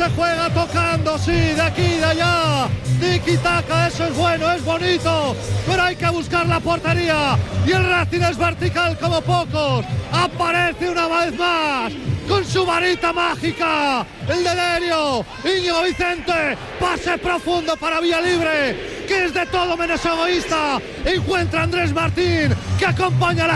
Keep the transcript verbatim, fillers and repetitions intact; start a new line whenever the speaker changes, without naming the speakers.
se juega tocando, sí, de aquí, de allá. Tiki-taka, eso es bueno, es bonito, pero hay que buscar la portería. Y el Racing es vertical como pocos. Aparece una vez más con su varita mágica, el delirio, Íñigo Vicente, pase profundo para Villalibre, que es de todo menos egoísta. Encuentra a Andrés Martín, que acompaña a la